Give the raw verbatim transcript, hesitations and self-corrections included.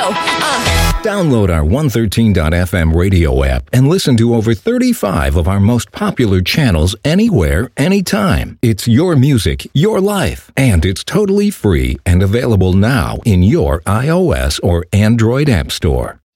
go. Uh. Download our one thirteen dot f m radio app and listen to over thirty-five of our most popular channels anywhere, anytime. It's your music, your life, and it's totally free and available now in your iOS or Android app store.